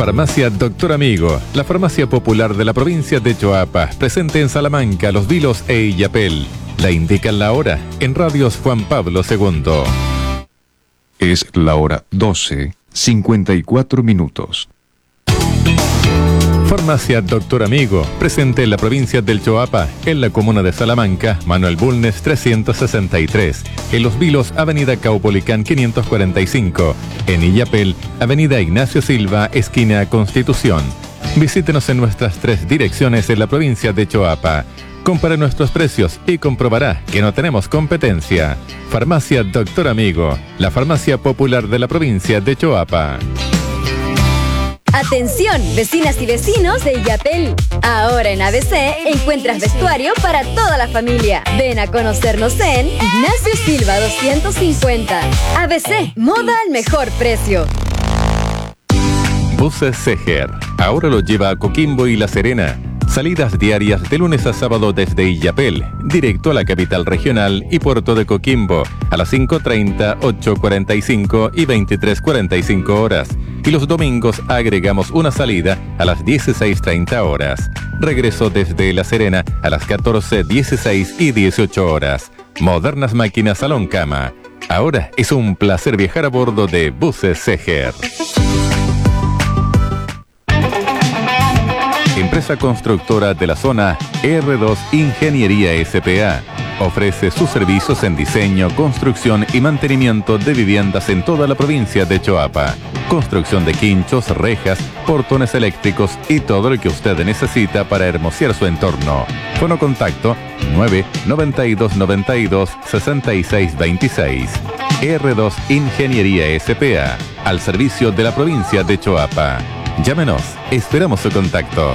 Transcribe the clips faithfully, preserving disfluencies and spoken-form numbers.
Farmacia Doctor Amigo, la farmacia popular de la provincia de Choapa, presente en Salamanca, Los Vilos e Illapel. La indican la hora en Radios Juan Pablo segundo. Es la hora doce, cincuenta y cuatro minutos. Farmacia Doctor Amigo, presente en la provincia del Choapa, en la comuna de Salamanca, Manuel Bulnes trescientos sesenta y tres, en Los Vilos, avenida Caupolicán quinientos cuarenta y cinco, en Illapel, avenida Ignacio Silva, esquina Constitución. Visítenos en nuestras tres direcciones en la provincia de Choapa. Compare nuestros precios y comprobará que no tenemos competencia. Farmacia Doctor Amigo, la farmacia popular de la provincia de Choapa. Atención, vecinas y vecinos de Illapel. Ahora en A B C encuentras vestuario para toda la familia. Ven a conocernos en Ignacio Silva doscientos cincuenta. A B C, moda al mejor precio. Buses Seger, ahora lo lleva a Coquimbo y La Serena. Salidas diarias de lunes a sábado desde Illapel, directo a la capital regional y puerto de Coquimbo, a las cinco treinta, ocho cuarenta y cinco y veintitrés cuarenta y cinco horas. Y los domingos agregamos una salida a las dieciséis treinta horas. Regreso desde La Serena a las catorce, dieciséis y dieciocho horas. Modernas máquinas salón cama. Ahora es un placer viajar a bordo de Buses Seger. Empresa constructora de la zona R dos Ingeniería S P A. Ofrece sus servicios en diseño, construcción y mantenimiento de viviendas en toda la provincia de Choapa. Construcción de quinchos, rejas, portones eléctricos y todo lo que usted necesita para hermosear su entorno. Fono contacto nueve noventa y dos noventa y dos sesenta y seis veintiséis. R dos Ingeniería S P A, al servicio de la provincia de Choapa. Llámenos, esperamos su contacto.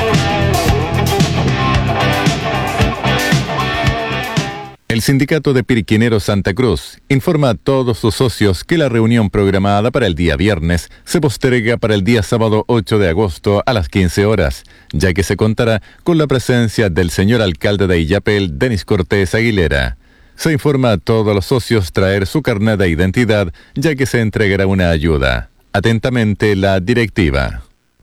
El Sindicato de Pirquineros Santa Cruz informa a todos sus socios que la reunión programada para el día viernes se posterga para el día sábado ocho de agosto a las quince horas, ya que se contará con la presencia del señor alcalde de Illapel, Denis Cortés Aguilera. Se informa a todos los socios traer su carnet de identidad, ya que se entregará una ayuda. Atentamente, la directiva.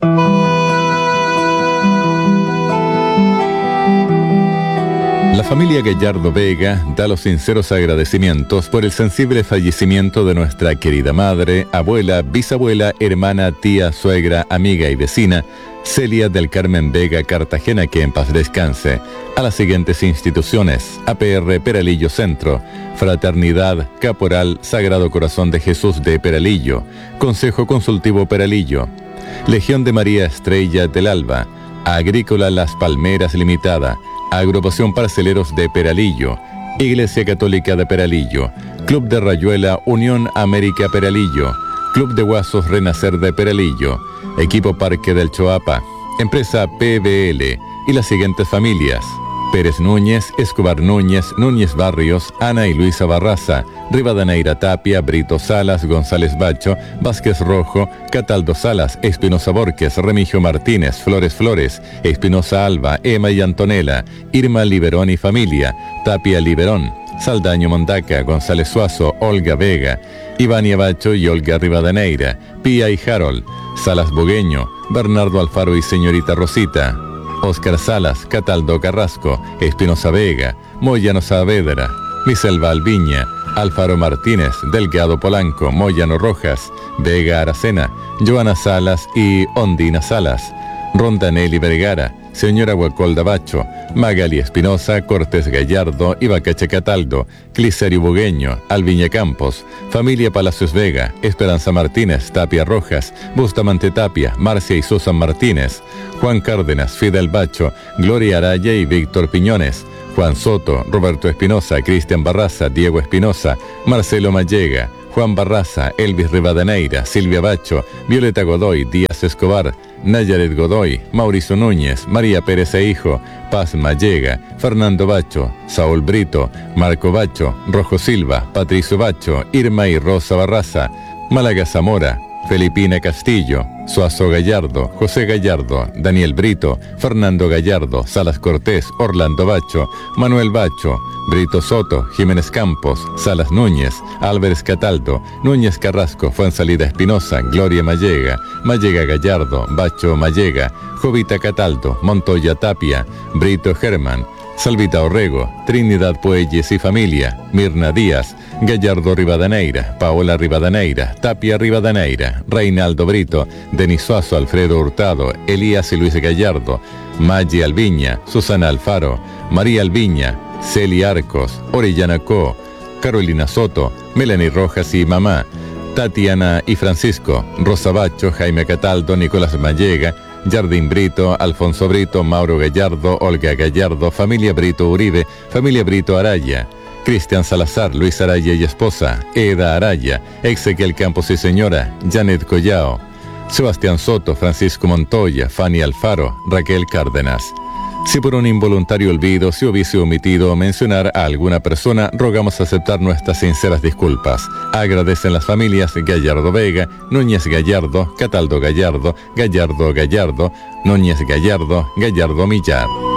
La familia Gallardo Vega da los sinceros agradecimientos por el sensible fallecimiento de nuestra querida madre, abuela, bisabuela, hermana, tía, suegra, amiga y vecina, Celia del Carmen Vega Cartagena, que en paz descanse, a las siguientes instituciones: A P R Peralillo Centro, Fraternidad Caporal Sagrado Corazón de Jesús de Peralillo, Consejo Consultivo Peralillo, Legión de María Estrella del Alba, Agrícola Las Palmeras Limitada, Agrupación Parceleros de Peralillo, Iglesia Católica de Peralillo, Club de Rayuela Unión América Peralillo, Club de Guasos Renacer de Peralillo, Equipo Parque del Choapa, Empresa P B L y las siguientes familias: Pérez Núñez, Escobar Núñez, Núñez Barrios, Ana y Luisa Barraza, Rivadeneira Tapia, Brito Salas, González Bacho, Vázquez Rojo, Cataldo Salas, Espinosa Borges, Remigio Martínez, Flores Flores, Espinosa Alba, Emma y Antonella, Irma Liberón y familia, Tapia Liberón, Saldaño Mondaca, González Suazo, Olga Vega, Ivania Bacho y Olga Rivadeneira, Pía y Harold, Salas Bogueño, Bernardo Alfaro y señorita Rosita, Óscar Salas, Cataldo Carrasco, Espinosa Vega, Moyano Saavedra, Miselva Alviña, Alfaro Martínez, Delgado Polanco, Moyano Rojas, Vega Aracena, Joana Salas y Ondina Salas, Rondanelli Vergara, Señora Huacolda Bacho, Magali Espinosa, Cortés Gallardo, Ibacache Cataldo, Cliserio Bogueño, Alviña Campos, Familia Palacios Vega, Esperanza Martínez, Tapia Rojas, Bustamante Tapia, Marcia y Susan Martínez, Juan Cárdenas, Fidel Bacho, Gloria Araya y Víctor Piñones, Juan Soto, Roberto Espinosa, Cristian Barraza, Diego Espinosa, Marcelo Mallega, Juan Barraza, Elvis Rivadeneira, Silvia Bacho, Violeta Godoy, Díaz Escobar, Nayaret Godoy, Mauricio Núñez, María Pérez e Hijo, Paz Mallega, Fernando Bacho, Saúl Brito, Marco Bacho, Rojo Silva, Patricio Bacho, Irma y Rosa Barraza, Málaga Zamora, Felipina Castillo, Suazo Gallardo, José Gallardo, Daniel Brito, Fernando Gallardo, Salas Cortés, Orlando Bacho, Manuel Bacho, Brito Soto, Jiménez Campos, Salas Núñez, Álvarez Cataldo, Núñez Carrasco, Fuensalida Espinosa, Gloria Mallega, Mallega Gallardo, Bacho Mallega, Jovita Cataldo, Montoya Tapia, Brito Germán, Salvita Orrego, Trinidad Puelles y familia, Mirna Díaz, Gallardo Rivadeneira, Paola Rivadeneira, Tapia Rivadeneira, Reinaldo Brito, Denis Suazo, Alfredo Hurtado, Elías y Luis Gallardo, Maggi Alviña, Susana Alfaro, María Alviña, Celia Arcos, Orellana Co, Carolina Soto, Melanie Rojas y Mamá, Tatiana y Francisco, Rosa Bacho, Jaime Cataldo, Nicolás Mallega, Jardín Brito, Alfonso Brito, Mauro Gallardo, Olga Gallardo, familia Brito Uribe, familia Brito Araya, Cristian Salazar, Luis Araya y esposa, Eda Araya, Ezequiel Campos y señora, Janet Collao, Sebastián Soto, Francisco Montoya, Fanny Alfaro, Raquel Cárdenas. Si por un involuntario olvido se hubiese omitido mencionar a alguna persona, rogamos aceptar nuestras sinceras disculpas. Agradecen las familias Gallardo Vega, Núñez Gallardo, Cataldo Gallardo, Gallardo Gallardo, Núñez Gallardo, Gallardo Millar.